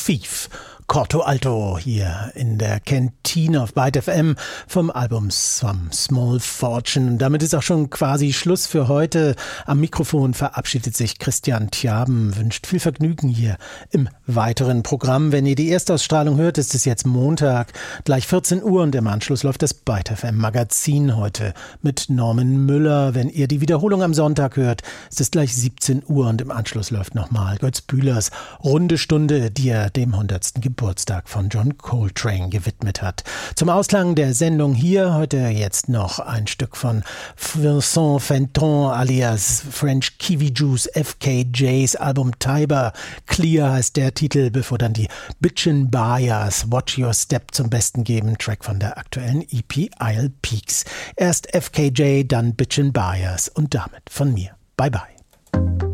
Thief. Corto Alto hier in der Kantine auf Byte FM vom Album Some Small Fortune. Und damit ist auch schon quasi Schluss für heute. Am Mikrofon verabschiedet sich Christian Tjaben, wünscht viel Vergnügen hier im weiteren Programm. Wenn ihr die Erstausstrahlung hört, ist es jetzt Montag, gleich 14 Uhr und im Anschluss läuft das Byte FM Magazin heute mit Norman Müller. Wenn ihr die Wiederholung am Sonntag hört, ist es gleich 17 Uhr und im Anschluss läuft nochmal Götz Bühlers Runde Stunde, die er dem 100. Geburtstag von John Coltrane gewidmet hat. Zum Ausklang der Sendung hier heute jetzt noch ein Stück von Vincent Fenton alias French Kiwi Juice FKJs Album Tiber. Clear heißt der Titel, bevor dann die Bitchin' Bayers Watch Your Step zum Besten geben, Track von der aktuellen EP Isle Peaks. Erst FKJ, dann Bitchin' Bayers und damit von mir. Bye bye.